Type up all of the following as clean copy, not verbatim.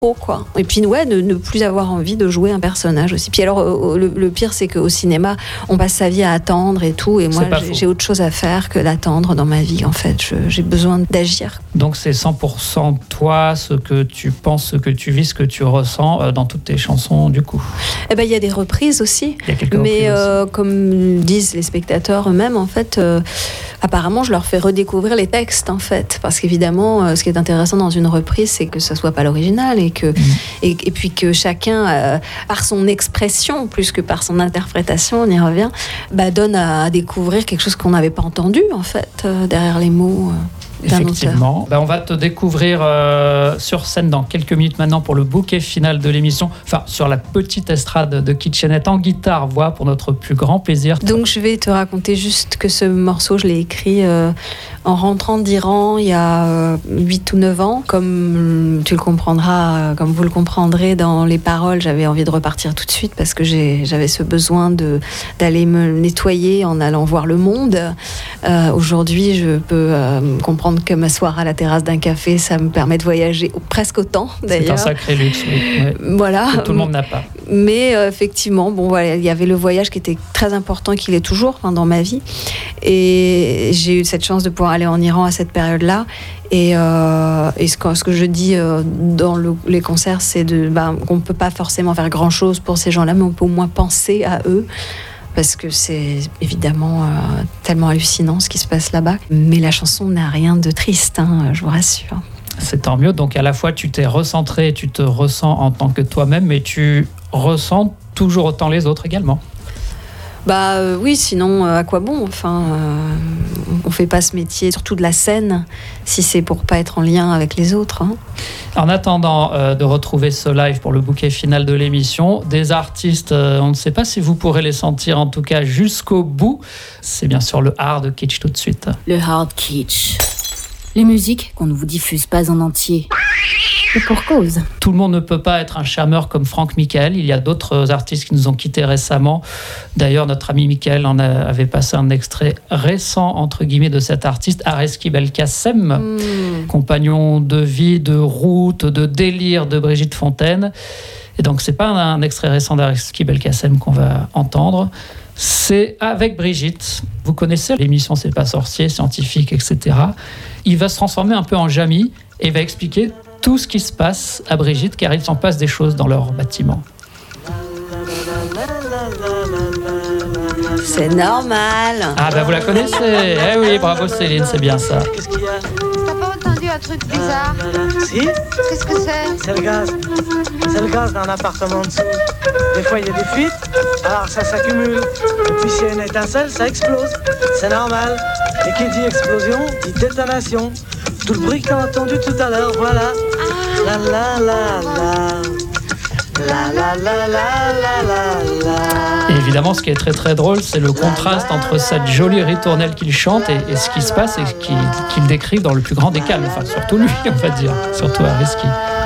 trop, quoi. Et puis ne plus avoir envie de jouer un personnage aussi. Puis alors le pire, c'est qu'au cinéma, on passe sa vie à attendre et tout, et moi j'ai autre chose à faire que d'attendre dans ma vie, en fait. J'ai besoin d'agir. Donc c'est 100% toi, ce que tu penses, ce que tu vis, ce que tu ressens dans toutes tes chansons, du coup. Eh ben, il y a des reprises aussi, mais comme disent les spectateurs eux-mêmes, en fait, apparemment je leur fais redécouvrir les textes, en fait, parce qu'évidemment ce qui est intéressant dans une reprise, c'est que ça soit pas l'original, et puis que chacun par son expression plus que par son interprétation, on y revient, donne à découvrir quelque chose qu'on n'avait pas entendu, en fait, derrière les mots. Effectivement. On va te découvrir sur scène dans quelques minutes maintenant pour le bouquet final de l'émission. Enfin, sur la petite estrade de Kitchenette en guitare-voix pour notre plus grand plaisir. Donc, je vais te raconter juste que ce morceau, je l'ai écrit en rentrant d'Iran il y a 8 ou 9 ans. Comme tu le comprendras, comme vous le comprendrez dans les paroles, j'avais envie de repartir tout de suite parce que j'avais ce besoin d'aller me nettoyer en allant voir le monde. Aujourd'hui, je peux comprendre que m'asseoir à la terrasse d'un café, ça me permet de voyager presque autant, d'ailleurs. C'est un sacré luxe, oui. Ouais. Voilà. Que tout le monde n'a pas. Mais effectivement, il y avait le voyage qui était très important, qu'il est toujours dans ma vie. Et j'ai eu cette chance de pouvoir aller en Iran à cette période-là. Et ce que je dis dans les concerts, c'est qu'on ne peut pas forcément faire grand-chose pour ces gens-là, mais on peut au moins penser à eux. Parce que c'est évidemment tellement hallucinant ce qui se passe là-bas. Mais la chanson n'a rien de triste, je vous rassure. C'est tant mieux. Donc à la fois, tu t'es recentré, tu te ressens en tant que toi-même, mais tu ressens toujours autant les autres également. Oui, sinon à quoi bon ? Enfin, on fait pas ce métier, surtout de la scène, si c'est pour pas être en lien avec les autres. En attendant de retrouver ce live pour le bouquet final de l'émission, des artistes, on ne sait pas si vous pourrez les sentir, en tout cas jusqu'au bout. C'est bien sûr le hard kitsch tout de suite. Le hard kitsch. Les musiques qu'on ne vous diffuse pas en entier. Et pour cause. Tout le monde ne peut pas être un charmeur comme Franck Michael. Il y a d'autres artistes qui nous ont quittés récemment. D'ailleurs, notre ami Michael avait passé un extrait récent, entre guillemets, de cet artiste, Areski Belkacem, compagnon de vie, de route, de délire de Brigitte Fontaine. Et donc, c'est pas un extrait récent d'Areski Belkacem qu'on va entendre. C'est avec Brigitte. Vous connaissez l'émission C'est pas sorcier, scientifique, etc. Il va se transformer un peu en Jamy et il va expliquer tout ce qui se passe à Brigitte, car il s'en passe des choses dans leur bâtiment. C'est normal. Ah vous la connaissez. Eh oui, bravo Céline, c'est bien ça. T'as pas entendu un truc bizarre ? Si ? Qu'est-ce que c'est ? C'est le gaz. C'est le gaz d'un appartement en dessous. Des fois, il y a des fuites, alors ça s'accumule. Et puis, s'il y a une étincelle, ça explose. C'est normal. Et qui dit explosion, dit détonation. Tout le bruit que t'as entendu tout à l'heure, voilà. La la la la. La la la la la la la. Et évidemment, ce qui est très très drôle, c'est le contraste entre cette jolie ritournelle qu'il chante et ce qui se passe et qu'il décrit dans le plus grand des calmes. Enfin, surtout lui, on va dire. Surtout Areski.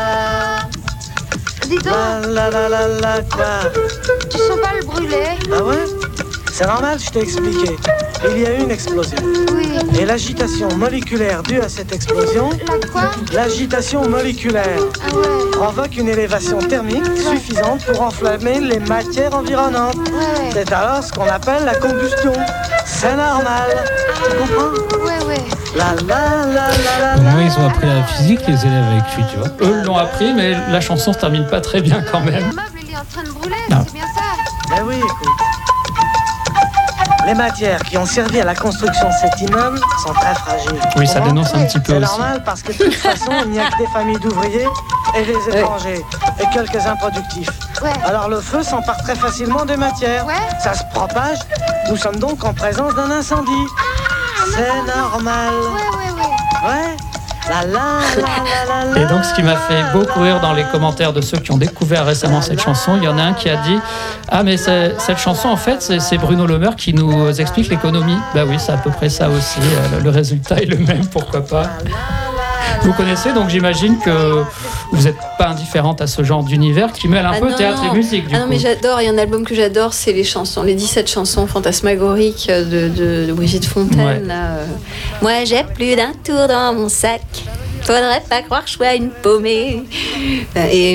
Dis donc, La la la la quoi ? tu sens pas le brûler ? Ah ouais ? C'est normal, je t'ai expliqué. Il y a eu une explosion. Oui. Et l'agitation moléculaire due à cette explosion, La quoi ? l'agitation moléculaire, Ah ouais. provoque une élévation thermique suffisante pour enflammer les matières environnantes. Ouais. C'est alors ce qu'on appelle la combustion. C'est normal. Tu comprends ? Ouais. La la la la la. Au moins, ils ont appris la physique, les élèves avec lui, tu vois. Eux l'ont appris, mais la chanson se termine pas très bien quand même. Le meuble, il est en train de brûler, Non. c'est bien ça ? Ben oui, écoute. Les matières qui ont servi à la construction de cet immeuble sont très fragiles. Oui, ça dénonce un petit peu C'est aussi. normal parce que de toute façon, il n'y a que des familles d'ouvriers et des étrangers et quelques improductifs. Ouais. Alors le feu s'empare très facilement des matières. Ouais. Ça se propage. Nous sommes donc en présence d'un incendie. C'est normal. Ouais. Ouais. La la la la la. Et donc, ce qui m'a fait beaucoup rire dans les commentaires de ceux qui ont découvert récemment cette chanson, il y en a un qui a dit « Ah, mais cette chanson, en fait, c'est Bruno Le Maire qui nous explique l'économie. » Bah oui, c'est à peu près ça aussi. Le résultat est le même, pourquoi pas. Vous connaissez, donc j'imagine que vous n'êtes pas indifférente à ce genre d'univers qui mêle un peu théâtre et musique, du coup. Non, mais j'adore, il y a un album que j'adore, c'est les 17 chansons fantasmagoriques de Brigitte Fontaine. Ouais. Là. Moi, j'ai plus d'un tour dans mon sac. Faudrait pas croire que je sois une paumée. Et